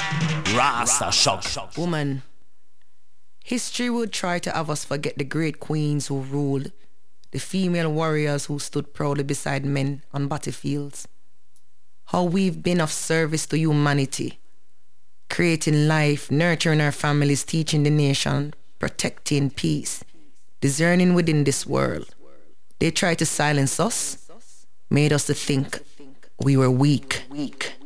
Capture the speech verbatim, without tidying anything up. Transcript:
Rasta shock. Woman, history would try to have us forget the great queens who ruled, the female warriors who stood proudly beside men on battlefields. How we've been of service to humanity, creating life, nurturing our families, teaching the nation, protecting peace, discerning within this world. They tried to silence us, made us to think we were weak. weak.